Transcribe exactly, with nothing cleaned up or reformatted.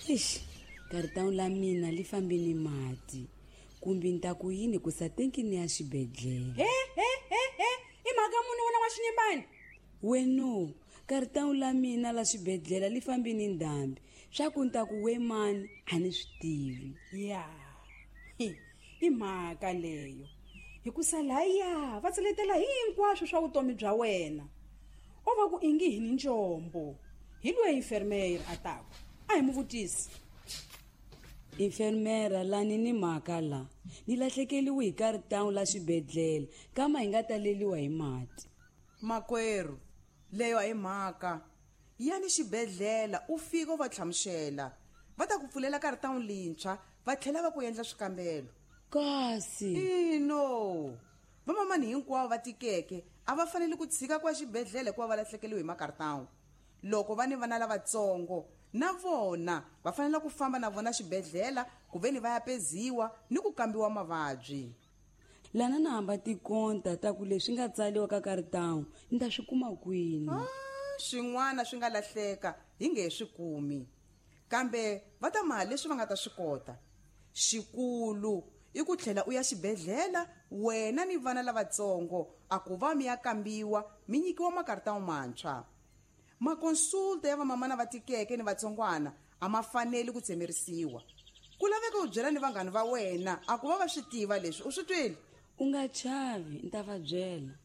Ish, karitawu la mina li fambi ni mati. Kumbe nta ku yini ku sa tenki ni ya xibedhlele. He he he he, i mhaka muni wena wa xinyembani? Weno, karitawu la mina la xibedhlele li fambi ni ndhambi. Swa ku nta ku we mani a ni swi tivi. Ya. Hi, i mhaka leyo. Hikusa laya va tseletela hinkwaswo swa vutomi bya wena. O va ku ingi hi ni njombo. Hi loyi enfermera a taku. A hi mu vutisi. Enfermera lani ni mhaka la. Ni lahlekeliwe hi karitawu la xibedhlele kama hi nga taleliwa hi mati. Makwerhu, leyo hi mhaka. Yani xibedhlela u fika u va tlhamuxela. Va ta ku pfulela karitawu lintshwa, va tlhela va ku endla swikambelo. Kasi Ino. Va mamani hinkwavo va tikeke a va fanele ku tshika kwa xibedhlele kuva va lahlekeliwe hi makaritawu. Loko va ni vana lavatsongo na vona va fanele ku famba na vona xibedhlele ku veni va ya peziwa ni ku kambiwa mavabyi. lana na hamba tikonta ta ku leswi nga tsaliwa ka karitawu ni ta swi kuma kwini. Ah, swin'wana swi nga lahleka hi nge swi kumi. Kambe va ta mali leswi va nga ta swi kota. Xikulu i ku tlhela u ya xibedhlele wena ni vana lavatsongo a ku va mi ya kambiwa mi nyikiwa makaritawu mantshwa. Makonsulta ya vamamana va tikeke ni vatsongwana a ma fanele ku tsemerisiwa. Ku laveka u byela ni vanghana va wena a ku va va swi tiva leswi u swi twile. U nga chavi ni ta va byela.